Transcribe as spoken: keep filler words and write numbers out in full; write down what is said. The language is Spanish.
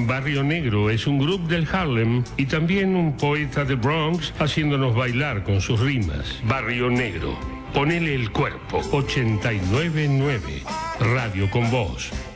Barrio Negro es un grupo del Harlem y también un poeta de Bronx haciéndonos bailar con sus rimas. Barrio Negro, ponele el cuerpo. ochenta y nueve nueve, Radio con Voz.